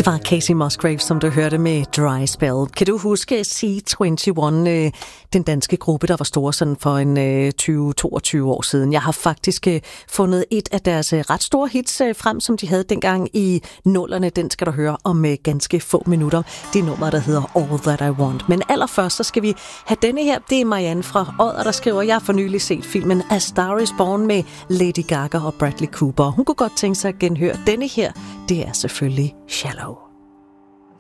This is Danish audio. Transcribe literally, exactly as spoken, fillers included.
Det var Kacey Musgraves, som du hørte med Dry Spell. Kan du huske C enogtyve, den danske gruppe, der var stor sådan for en tyve til toogtyve år siden? Jeg har faktisk fundet et af deres ret store hits frem, som de havde dengang i nullerne. Den skal du høre om ganske få minutter. Det er nummer, der hedder All That I Want. Men allerførst, så skal vi have denne her. Det er Marianne fra Odder, der skriver, jeg har for nylig set filmen A Star Is Born med Lady Gaga og Bradley Cooper. Hun kunne godt tænke sig at genhøre denne her. Det er selvfølgelig Shallow.